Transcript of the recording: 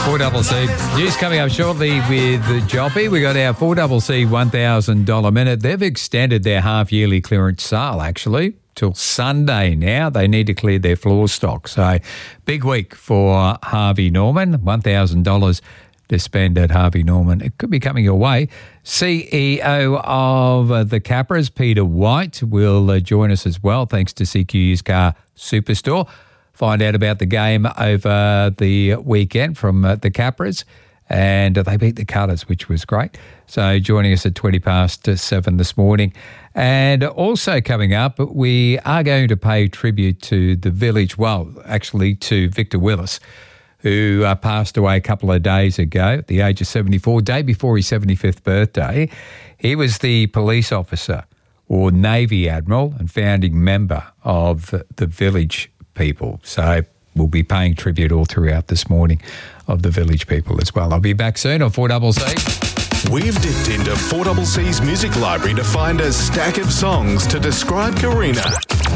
4CC. News coming up shortly with Joppy. We got our 4CC $1,000 minute. They've extended their half-yearly clearance sale, actually, till Sunday now. They need to clear their floor stock. So, big week for Harvey Norman. $1,000 to spend at Harvey Norman. It could be coming your way. CEO of the Capras, Peter White, will join us as well, thanks to CQ Used Car Superstore. Find out about the game over the weekend from the Capras, and they beat the Cutters, which was great. So joining us at 7:20 this morning. And also coming up, we are going to pay tribute to the village, well, actually to Victor Willis, who passed away a couple of days ago at the age of 74, day before his 75th birthday. He was the police officer or Navy Admiral and founding member of the village people. So we'll be paying tribute all throughout this morning of the village people as well. I'll be back soon on 4CC. We've dipped into 4CC's music library to find a stack of songs to describe Karina.